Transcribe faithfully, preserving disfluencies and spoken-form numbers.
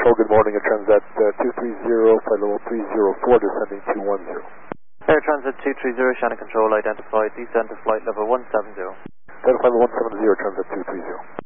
Control, good morning. Air Transat uh, two three zero, flight level three zero four, descending two one zero. Air Transat two three zero, Shannon Control, identified, descend to flight level one seven zero. Identified level one seven zero, Transat two three zero.